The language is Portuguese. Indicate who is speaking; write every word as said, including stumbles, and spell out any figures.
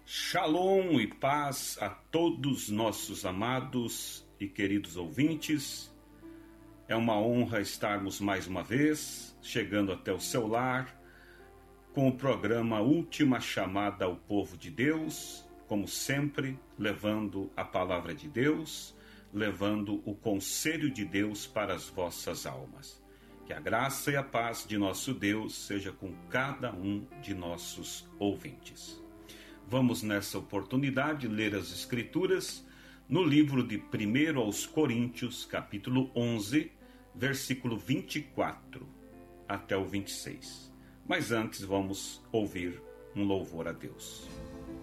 Speaker 1: Shalom e paz a todos nossos amados e queridos ouvintes. É uma honra estarmos mais uma vez chegando até o seu lar com o programa Última Chamada ao Povo de Deus, como sempre, levando a palavra de Deus, levando o conselho de Deus para as vossas almas. Que a graça e a paz de nosso Deus seja com cada um de nossos ouvintes. Vamos nessa oportunidade ler as Escrituras no livro de primeiro aos Coríntios, capítulo onze, versículo vinte e quatro até o vinte e seis. Mas antes vamos ouvir um louvor a Deus.